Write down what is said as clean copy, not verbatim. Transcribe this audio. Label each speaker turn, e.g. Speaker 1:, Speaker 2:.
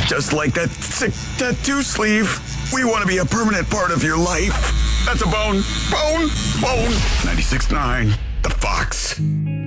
Speaker 1: Just like that sick tattoo sleeve. We want to be a permanent part of your life. That's a bone. Bone. 96.9. The Fox.